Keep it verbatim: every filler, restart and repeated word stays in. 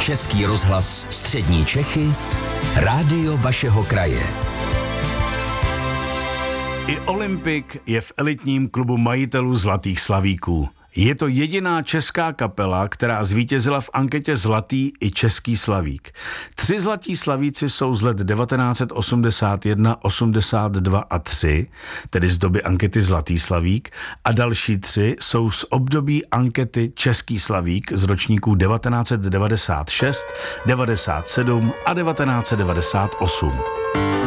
Český rozhlas Střední Čechy, rádio vašeho kraje. I Olympik je v elitním klubu majitelů Zlatých slavíků. Je to jediná česká kapela, která zvítězila v anketě Zlatý i Český slavík. Tři zlatí slavíci jsou z let devatenáct set osmdesát jedna, osmdesát dva a tři, tedy z doby ankety Zlatý slavík, a další tři jsou z období ankety Český slavík z ročníků devatenáct set devadesát šest, devadesát sedm a devatenáct set devadesát osm.